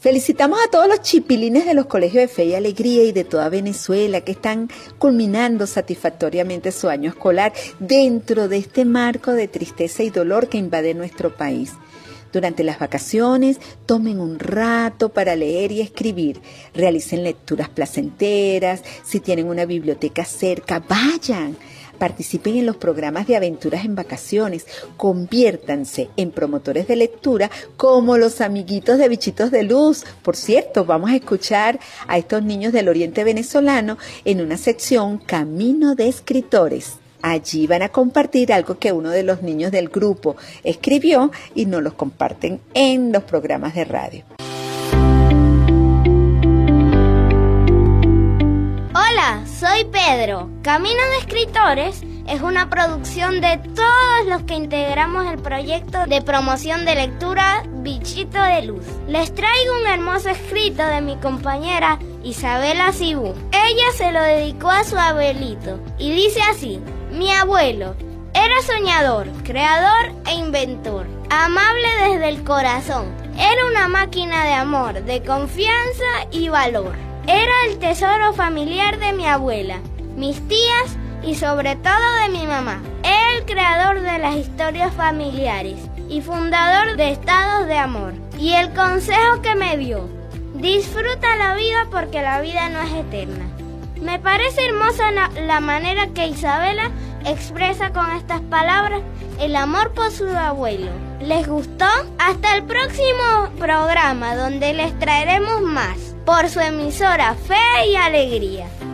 Felicitamos a todos los chipilines de los colegios de Fe y Alegría y de toda Venezuela que están culminando satisfactoriamente su año escolar dentro de este marco de tristeza y dolor que invade nuestro país. Durante las vacaciones, tomen un rato para leer y escribir. Realicen lecturas placenteras. Si tienen una biblioteca cerca, vayan. Participen en los programas de aventuras en vacaciones. Conviértanse en promotores de lectura como los amiguitos de Bichitos de Luz. Por cierto, vamos a escuchar a estos niños del oriente venezolano en una sección Camino de Escritores. Allí van a compartir algo que uno de los niños del grupo escribió y nos los comparten en los programas de radio. Hola, soy Pedro. Camino de Escritores es una producción de todos los que integramos el proyecto de promoción de lectura Bichito de Luz. Les traigo un hermoso escrito de mi compañera Isabela Cibú. Ella se lo dedicó a su abuelito y dice así: mi abuelo era soñador, creador e inventor, amable desde el corazón. Era una máquina de amor, de confianza y valor. Era el tesoro familiar de mi abuela, mis tías y sobre todo de mi mamá. Era el creador de las historias familiares y fundador de estados de amor. Y el consejo que me dio: disfruta la vida porque la vida no es eterna. Me parece hermosa la manera que Isabela expresa con estas palabras el amor por su abuelo. ¿Les gustó? Hasta el próximo programa, donde les traeremos más por su emisora Fe y Alegría.